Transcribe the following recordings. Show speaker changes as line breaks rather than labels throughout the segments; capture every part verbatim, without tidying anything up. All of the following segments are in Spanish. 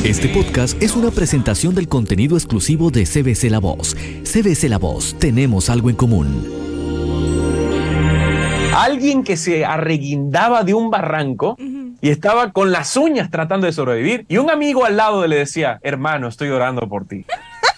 Este podcast es una presentación del contenido exclusivo de C B C La Voz. C B C La Voz, tenemos algo en común.
Alguien que se arreguindaba de un barranco uh-huh. y estaba con las uñas tratando de sobrevivir, y un amigo al lado le decía: hermano, estoy orando por ti.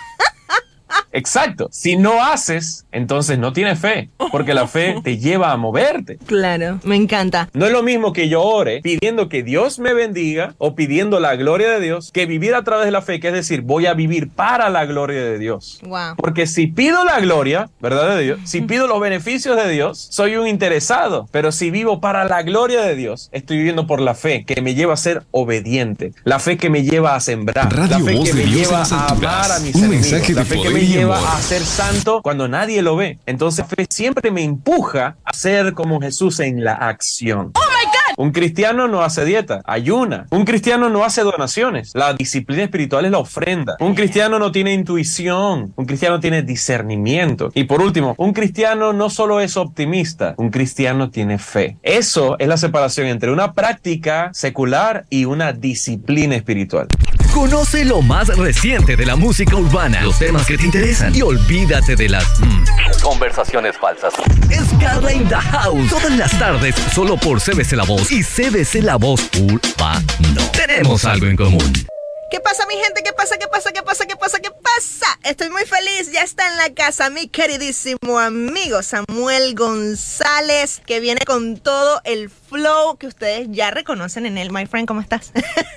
Exacto. Si no haces, entonces no tienes fe, porque la fe te lleva a moverte.
Claro, me encanta.
No es lo mismo que yo ore pidiendo que Dios me bendiga o pidiendo la gloria de Dios, que vivir a través de la fe, que es decir, voy a vivir para la gloria de Dios.
Wow.
Porque si pido la gloria, ¿verdad? De Dios, si pido los beneficios de Dios, soy un interesado. Pero si vivo para la gloria de Dios, estoy viviendo por la fe que me lleva a ser obediente, la fe que me lleva a sembrar,
Radio
la fe
Voz
que
de
me
Dios
lleva a amar a mis enemigos, la fe que me lleva a ser santo cuando nadie lo ve. Entonces, fe siempre me empuja a ser como Jesús en la acción.
¡Oh, my God!
Un cristiano no hace dieta, ayuna. Un cristiano no hace donaciones. La disciplina espiritual es la ofrenda. Un cristiano no tiene intuición. Un cristiano tiene discernimiento. Y por último, un cristiano no solo es optimista, un cristiano tiene fe. Eso es la separación entre una práctica secular y una disciplina espiritual.
Conoce lo más reciente de la música urbana, los temas que te interesan y olvídate de las mm, conversaciones falsas. Es Carla in the House, todas las tardes, solo por C B C La Voz y C B C La Voz Urbano. Tenemos algo en común.
¿Qué pasa, mi gente? ¿Qué pasa? ¿Qué pasa? ¿Qué pasa? ¿Qué pasa? ¿Qué pasa? Estoy muy feliz. Ya está en la casa mi queridísimo amigo Samuel González, que viene con todo el flow que ustedes ya reconocen en él. My friend, ¿cómo estás?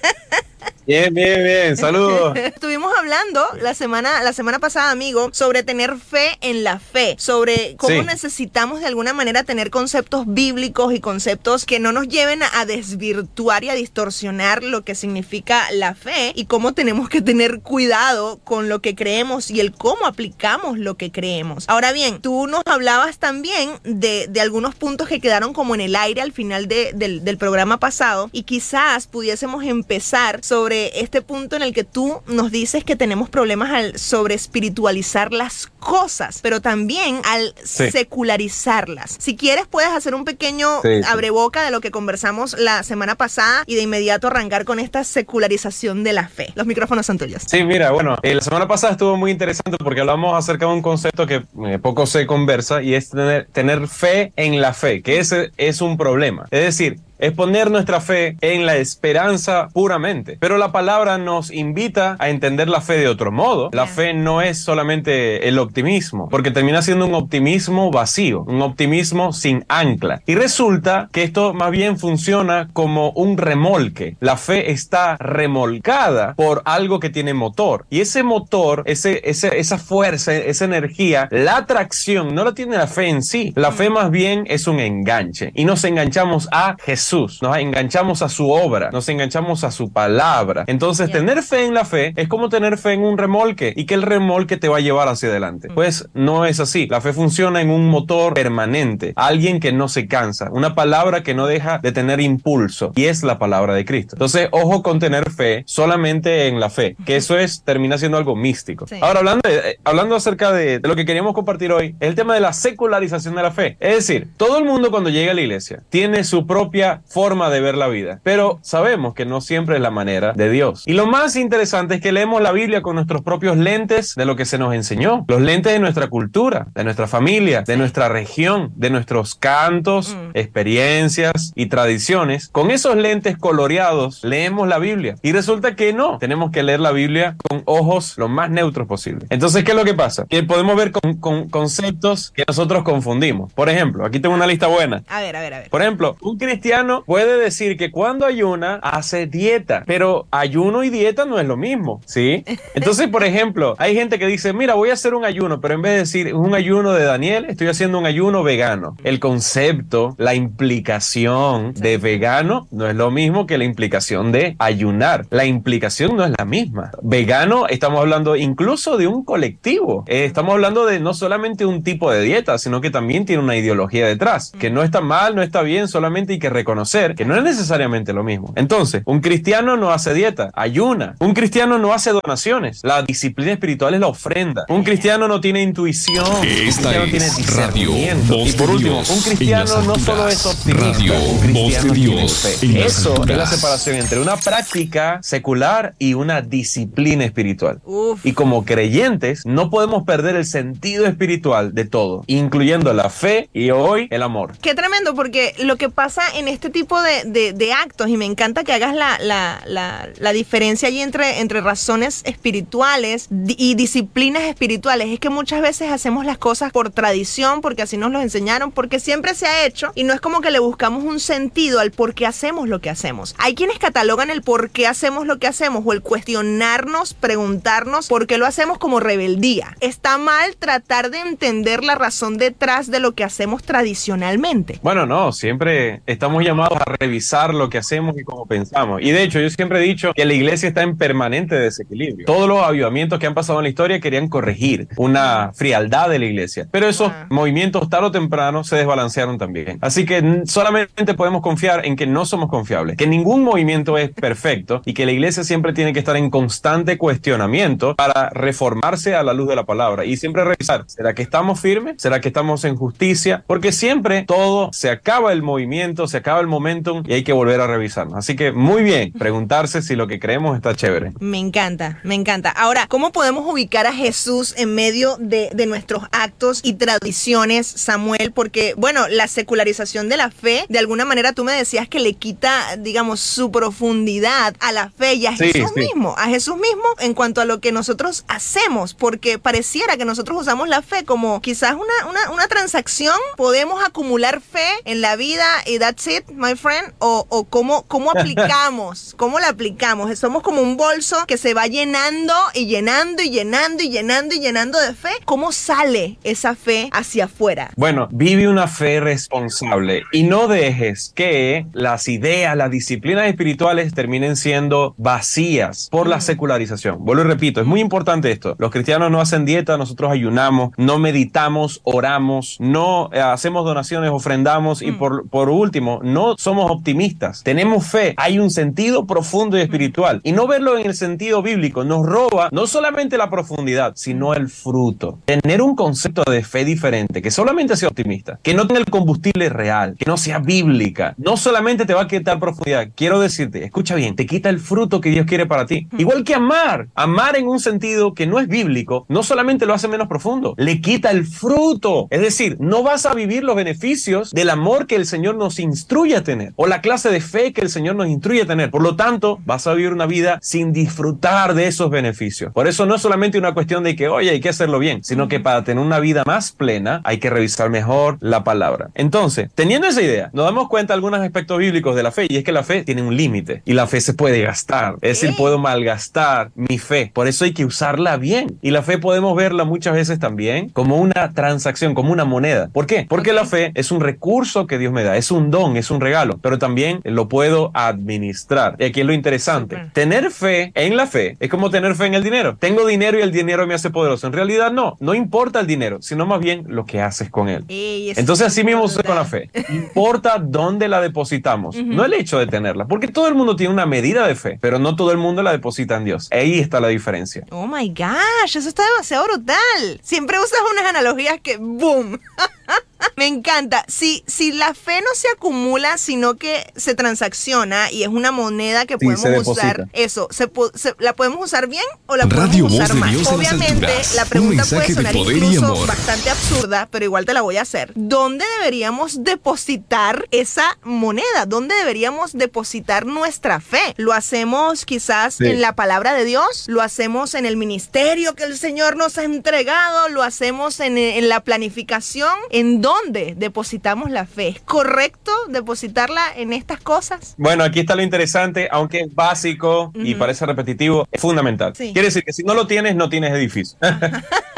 Bien, bien, bien. Saludos.
Estuvimos hablando la semana, la semana pasada, amigo, sobre tener fe en la fe, sobre cómo sí. necesitamos de alguna manera tener conceptos bíblicos y conceptos que no nos lleven a desvirtuar y a distorsionar lo que significa la fe, y cómo tenemos que tener cuidado con lo que creemos y el cómo aplicamos lo que creemos. Ahora bien, tú nos hablabas también de, de algunos puntos que quedaron como en el aire al final de, del, del programa pasado, y quizás pudiésemos empezar sobre este punto en el que tú nos dices que tenemos problemas al sobre espiritualizar las cosas, pero también al sí. secularizarlas. Si quieres, puedes hacer un pequeño sí, sí. abreboca de lo que conversamos la semana pasada y de inmediato arrancar con esta secularización de la fe. Los micrófonos son tuyos.
Sí, mira, bueno, eh, la semana pasada estuvo muy interesante porque hablamos acerca de un concepto que eh, poco se conversa, y es tener, tener fe en la fe, que ese es un problema. Es decir, es poner nuestra fe en la esperanza puramente. Pero la palabra nos invita a entender la fe de otro modo. La yeah. fe no es solamente el optimismo, porque termina siendo un optimismo vacío, un optimismo sin ancla. Y resulta que esto más bien funciona como un remolque. La fe está remolcada por algo que tiene motor. Y ese motor, ese, ese, esa fuerza, esa energía, la atracción, no la tiene la fe en sí. La fe más bien es un enganche. Y nos enganchamos a Jesús. Nos enganchamos a su obra, nos enganchamos a su palabra. Entonces, yeah. tener fe en la fe es como tener fe en un remolque, y que el remolque te va a llevar hacia adelante. Mm. Pues no es así. La fe funciona en un motor permanente, alguien que no se cansa, una palabra que no deja de tener impulso, y es la palabra de Cristo. Entonces, ojo con tener fe solamente en la fe, que eso es, termina siendo algo místico. Sí. Ahora, hablando, de, hablando acerca de, de lo que queríamos compartir hoy, es el tema de la secularización de la fe. Es decir, todo el mundo cuando llega a la iglesia tiene su propia forma de ver la vida, pero sabemos que no siempre es la manera de Dios. Y lo más interesante es que leemos la Biblia con nuestros propios lentes de lo que se nos enseñó, los lentes de nuestra cultura, de nuestra familia, de nuestra región, de nuestros cantos, mm. experiencias y tradiciones. Con esos lentes coloreados leemos la Biblia, y resulta que no, tenemos que leer la Biblia con ojos lo más neutros posible. Entonces, ¿qué es lo que pasa? Que podemos ver con, con conceptos que nosotros confundimos. Por ejemplo, aquí tengo una lista buena.
A ver, a ver, a ver.
Por ejemplo, un cristiano puede decir que cuando ayuna hace dieta, pero ayuno y dieta no es lo mismo, ¿sí? Entonces, por ejemplo, hay gente que dice, mira, voy a hacer un ayuno, pero en vez de decir un ayuno de Daniel, estoy haciendo un ayuno vegano. El concepto, la implicación de vegano no es lo mismo que la implicación de ayunar. La implicación no es la misma. Vegano, estamos hablando incluso de un colectivo. Eh, estamos hablando de no solamente un tipo de dieta, sino que también tiene una ideología detrás, que no está mal, no está bien, solamente hay que reconocer reconocer que no es necesariamente lo mismo. Entonces, un cristiano no hace dieta, ayuna. Un cristiano no hace donaciones. La disciplina espiritual es la ofrenda. Un cristiano no tiene intuición.
Esta
un cristiano
es
tiene discernimiento.
Radio,
Y por último,
Dios,
un cristiano no solo es optimista,
Radio,
un cristiano tiene
Dios,
fe. Eso es la separación entre una práctica secular y una disciplina espiritual.
Uf.
Y como creyentes, no podemos perder el sentido espiritual de todo, incluyendo la fe y hoy el amor.
Qué tremendo, porque lo que pasa en este tipo de, de, de actos, y me encanta que hagas la, la, la, la diferencia allí entre, entre razones espirituales y disciplinas espirituales, es que muchas veces hacemos las cosas por tradición, porque así nos lo enseñaron, porque siempre se ha hecho, y no es como que le buscamos un sentido al por qué hacemos lo que hacemos. Hay quienes catalogan el por qué hacemos lo que hacemos, o el cuestionarnos, preguntarnos por qué lo hacemos, como rebeldía. Está mal tratar de entender la razón detrás de lo que hacemos tradicionalmente.
Bueno, no, siempre estamos llamados a revisar lo que hacemos y cómo pensamos. Y de hecho, yo siempre he dicho que la iglesia está en permanente desequilibrio. Todos los avivamientos que han pasado en la historia querían corregir una frialdad de la iglesia, pero esos
Ah.
movimientos tarde o temprano se desbalancearon también. Así que n- solamente podemos confiar en que no somos confiables, que ningún movimiento es perfecto y que la iglesia siempre tiene que estar en constante cuestionamiento para reformarse a la luz de la palabra y siempre revisar, ¿será que estamos firmes? ¿Será que estamos en justicia? Porque siempre todo se acaba el movimiento, se acaba el momentum y hay que volver a revisarnos. Así que muy bien, preguntarse si lo que creemos está chévere.
Me encanta, me encanta. Ahora, ¿cómo podemos ubicar a Jesús en medio de, de nuestros actos y tradiciones, Samuel? Porque, bueno, la secularización de la fe, de alguna manera tú me decías que le quita, digamos, su profundidad a la fe y a
Sí,
Jesús
sí.
mismo, a Jesús mismo en cuanto a lo que nosotros hacemos, porque pareciera que nosotros usamos la fe como quizás una, una, una transacción, podemos acumular fe en la vida y that's it, my friend, o, o cómo, cómo aplicamos, cómo la aplicamos. Somos como un bolso que se va llenando y llenando y llenando y llenando y llenando de fe. ¿Cómo sale esa fe hacia afuera?
Bueno, vive una fe responsable y no dejes que las ideas, las disciplinas espirituales terminen siendo vacías por la secularización. Vuelvo y repito, es muy importante esto. Los cristianos no hacen dieta, nosotros ayunamos, no meditamos, oramos, no eh, hacemos donaciones, ofrendamos y por, por último, no somos optimistas. Tenemos fe, hay un sentido profundo y espiritual y no verlo en el sentido bíblico nos roba no solamente la profundidad, sino el fruto. Tener un concepto de fe diferente, que solamente sea optimista, que no tenga el combustible real, que no sea bíblica, no solamente te va a quitar profundidad, quiero decirte, escucha bien, te quita el fruto que Dios quiere para ti. Igual que amar, amar en un sentido que no es bíblico, no solamente lo hace menos profundo, le quita el fruto. Es decir, no vas a vivir los beneficios del amor que el Señor nos instruye a tener, o la clase de fe que el Señor nos instruye a tener. Por lo tanto, vas a vivir una vida sin disfrutar de esos beneficios. Por eso no es solamente una cuestión de que, oye, hay que hacerlo bien, sino que para tener una vida más plena, hay que revisar mejor la palabra. Entonces, teniendo esa idea, nos damos cuenta de algunos aspectos bíblicos de la fe, y es que la fe tiene un límite, y la fe se puede gastar. Es decir, puedo malgastar mi fe. Por eso hay que usarla bien. Y la fe podemos verla muchas veces también como una transacción, como una moneda. ¿Por qué? Porque okay. la fe es un recurso que Dios me da, es un don, es un regalo, pero también lo puedo administrar. Y aquí es lo interesante. Super. Tener fe en la fe es como tener fe en el dinero. Tengo dinero y el dinero me hace poderoso. En realidad no, no importa el dinero, sino más bien lo que haces con él.
Ey,
Entonces así mismo sucede con la fe. Importa dónde la depositamos, uh-huh. no el hecho de tenerla, porque todo el mundo tiene una medida de fe, pero no todo el mundo la deposita en Dios. Ahí está la diferencia.
Oh my gosh, eso está demasiado brutal. Siempre usas unas analogías que ¡boom! Me encanta. Si, si la fe no se acumula, sino que se transacciona y es una moneda que
sí,
podemos usar, eso, se, se, ¿la podemos usar bien o la podemos
Radio
usar
Voz
mal?
de Dios
Obviamente, la pregunta puede sonar incluso bastante absurda, pero igual te la voy a hacer. ¿Dónde deberíamos depositar esa moneda? ¿Dónde deberíamos depositar nuestra fe? ¿Lo hacemos quizás sí. en la palabra de Dios? ¿Lo hacemos en el ministerio que el Señor nos ha entregado? ¿Lo hacemos en, en la planificación? ¿En dónde depositamos la fe? ¿Es correcto depositarla en estas cosas?
Bueno, aquí está lo interesante, aunque es básico uh-huh. y parece repetitivo, es fundamental. Sí. Quiere decir que si no lo tienes, no tienes edificio.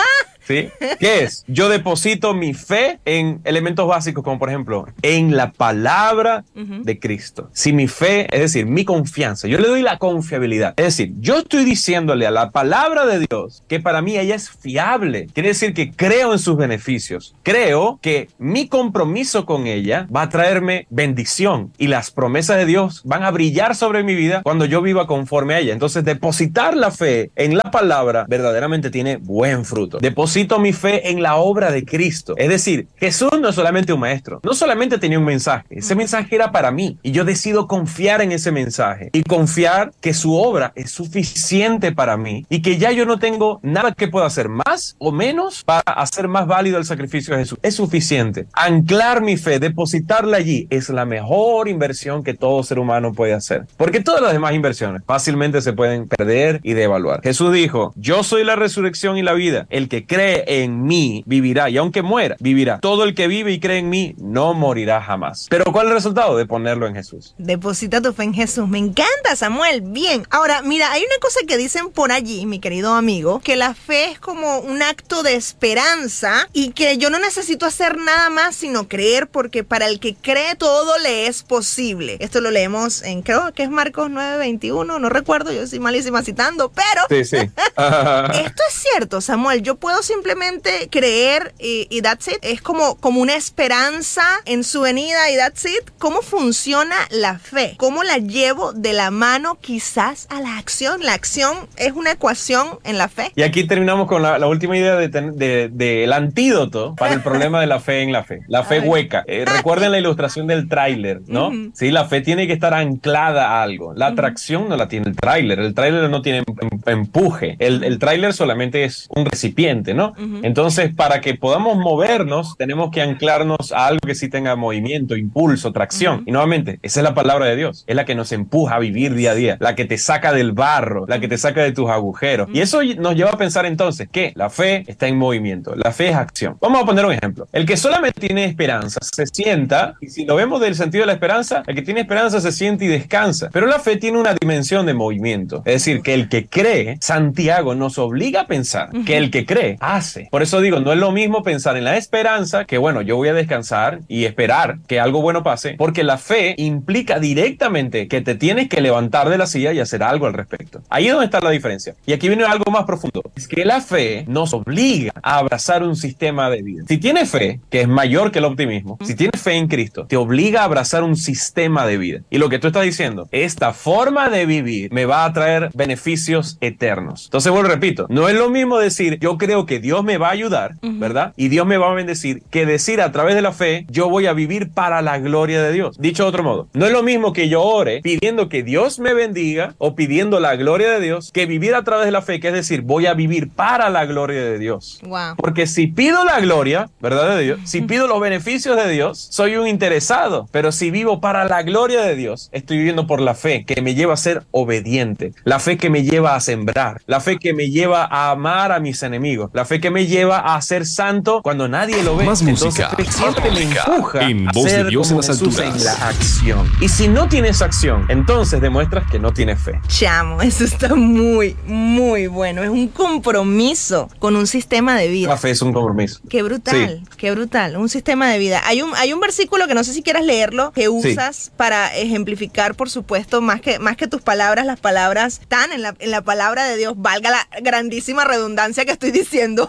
¿Sí? ¿Qué es? Yo deposito mi fe en elementos básicos como por ejemplo en la palabra uh-huh. de Cristo. Si mi fe, es decir, mi confianza, yo le doy la confiabilidad. Es decir, yo estoy diciéndole a la palabra de Dios que para mí ella es fiable. Quiere decir que creo en sus beneficios. Creo que mi compromiso con ella va a traerme bendición y las promesas de Dios van a brillar sobre mi vida cuando yo viva conforme a ella. Entonces, depositar la fe en la palabra verdaderamente tiene buen fruto. Deposito mi fe en la obra de Cristo. Es decir, Jesús no es solamente un maestro, no solamente tenía un mensaje, ese mensaje era para mí y yo decido confiar en ese mensaje y confiar que su obra es suficiente para mí y que ya yo no tengo nada que pueda hacer más o menos para hacer más válido el sacrificio de Jesús. Es suficiente. Anclar mi fe, depositarla allí es la mejor inversión que todo ser humano puede hacer, porque todas las demás inversiones fácilmente se pueden perder y devaluar. Jesús dijo, yo soy la resurrección y la vida. El que cree en mí vivirá y aunque muera, vivirá. Todo el que vive y cree en mí no morirá jamás. Pero ¿cuál es el resultado? De ponerlo en Jesús.
Deposita tu fe en Jesús. Me encanta, Samuel. Bien. Ahora, mira, hay una cosa que dicen por allí, mi querido amigo, que la fe es como un acto de esperanza y que yo no necesito hacer nada más sino creer, porque para el que cree todo le es posible. Esto lo leemos en, creo que es Marcos nueve veintiuno, no recuerdo, yo soy malísima citando, pero
sí, sí.
Esto es cierto, Samuel. Yo puedo simplemente creer y, y that's it. Es como, como una esperanza en su venida y that's it. ¿Cómo funciona la fe? ¿Cómo la llevo de la mano quizás a la acción? La acción es una ecuación en la fe.
Y aquí terminamos con la, la última idea de, de, de, de el antídoto para el problema de la fe en la fe. La fe Ay. hueca. Eh, recuerden la ilustración del tráiler, ¿no? Uh-huh. Sí, la fe tiene que estar anclada a algo. La atracción uh-huh. no la tiene el tráiler. El tráiler no tiene empuje. El, el tráiler solamente es un recipiente, ¿no? Uh-huh. Entonces, para que podamos movernos, tenemos que anclarnos a algo que sí tenga movimiento, impulso, tracción. Uh-huh. Y nuevamente, esa es la palabra de Dios. Es la que nos empuja a vivir día a día, la que te saca del barro, la que te saca de tus agujeros. Uh-huh. Y eso nos lleva a pensar entonces que la fe está en movimiento, la fe es acción. Vamos a poner un ejemplo. El que solamente tiene esperanza se sienta, y si lo vemos del sentido de la esperanza, el que tiene esperanza se siente y descansa. Pero la fe tiene una dimensión de movimiento. Es decir, que el que cree, Santiago nos obliga a pensar uh-huh. que el que cree, hace. Por eso digo, no es lo mismo pensar en la esperanza, que bueno, yo voy a descansar y esperar que algo bueno pase, porque la fe implica directamente que te tienes que levantar de la silla y hacer algo al respecto. Ahí es donde está la diferencia. Y aquí viene algo más profundo. Es que la fe nos obliga a abrazar un sistema de vida. Si tienes fe, que es mayor que el optimismo, uh-huh. si tienes fe en Cristo, te obliga a abrazar un sistema de vida. Y lo que tú estás diciendo, esta forma de vivir me va a traer beneficios eternos. Entonces, vuelvo, repito, no es lo mismo decir, yo creo que Dios me va a ayudar, uh-huh. ¿verdad? Y Dios me va a bendecir, que decir a través de la fe, yo voy a vivir para la gloria de Dios. Dicho de otro modo, no es lo mismo que yo ore pidiendo que Dios me bendiga o pidiendo la gloria de Dios, que vivir a través de la fe, que es decir, voy a vivir para la gloria de Dios.
Wow.
Porque si pido la gloria, ¿verdad? De Dios, si pido los beneficios de Dios, soy un interesado. Pero si vivo para la gloria de Dios, estoy viviendo por la fe que me lleva a ser obediente, la fe que me lleva a sembrar, la fe que me lleva a amar a mis enemigos, la fe que me lleva a ser santo cuando nadie lo ve.
Más música.
Entonces, me empuja
en
a
voz
ser
de Dios
como
en las
Jesús
alturas.
en la acción. Y si no tienes acción, entonces demuestras que no tienes fe.
Chamo, eso está muy, muy bueno. Es un compromiso con un sistema de vida.
La fe es un compromiso.
Qué brutal, sí. Qué brutal. Un sistema de vida. Hay un, hay un versículo que no sé si quieras leerlo, que usas sí. para ejemplificar, por supuesto, más que, más que tus palabras, las palabras están en la, en la palabra de Dios. Valga la grandísima redundancia que estoy diciendo.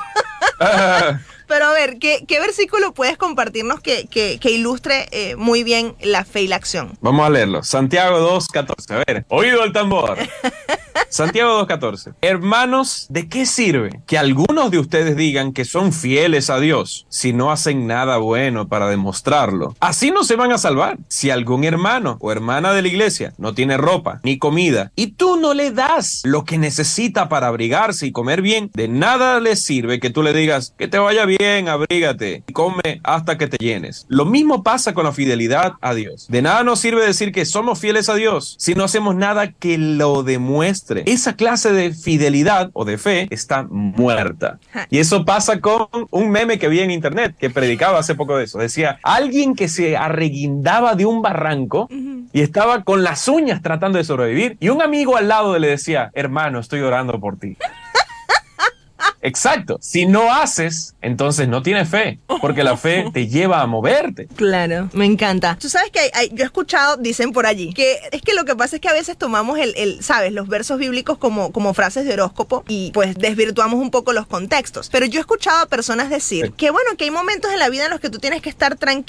Pero a ver, ¿qué, qué versículo puedes compartirnos que, que, que ilustre eh, muy bien la fe y la acción?
Vamos a leerlo. Santiago dos catorce. A ver, oído el tambor. Santiago dos catorce. Hermanos, ¿de qué sirve que algunos de ustedes digan que son fieles a Dios si no hacen nada bueno para demostrarlo? Así no se van a salvar. Si algún hermano o hermana de la iglesia no tiene ropa ni comida y tú no le das lo que necesita para abrigarse y comer bien, de nada le sirve que tú le digas que te vaya bien, abrígate y come hasta que te llenes. Lo mismo pasa con la fidelidad a Dios. De nada nos sirve decir que somos fieles a Dios si no hacemos nada que lo demuestre. Esa clase de fidelidad o de fe está muerta. Y eso pasa con un meme que vi en internet que predicaba hace poco de eso. Decía, alguien que se arreguindaba de un barranco uh-huh. y estaba con las uñas tratando de sobrevivir y un amigo al lado le decía, hermano, estoy orando por ti. Exacto. Si no haces, entonces no tienes fe, porque la fe te lleva a moverte.
Claro, me encanta. Tú sabes que hay, hay, yo he escuchado, dicen por allí, que es que lo que pasa es que a veces tomamos el, el sabes, los versos bíblicos como, como frases de horóscopo y pues desvirtuamos un poco los contextos. Pero yo he escuchado a personas decir que bueno, que hay momentos en la vida en los que tú tienes que estar tranquilo